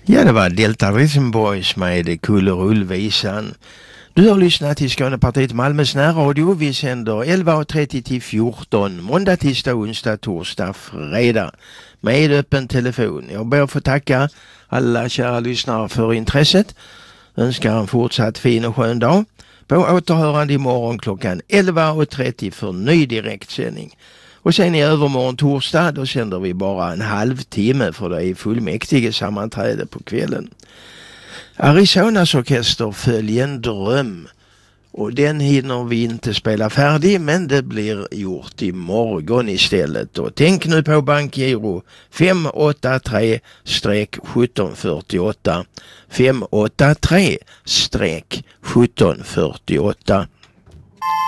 Ja, det var Delta Rhythm Boys med Kullerullvisan. Du har lyssnat till Skånepartiet Malmös närradio. Vi sänder 11.30 till 14. Måndag, tisdag, onsdag, torsdag, fredag. Med öppen telefon. Jag ber att få tacka alla kära lyssnare för intresset. Önskar en fortsatt fin och skön dag. På återhörande imorgon klockan 11.30 för ny direktsändning. Och sen i övermorgon torsdag då sänder vi bara en halvtimme för det är fullmäktige sammanträde på kvällen. Arizonas orkester följer en dröm och den hinner vi inte spela färdig men det blir gjort imorgon istället. Och tänk nu på bankgiro 583-1748 583-1748.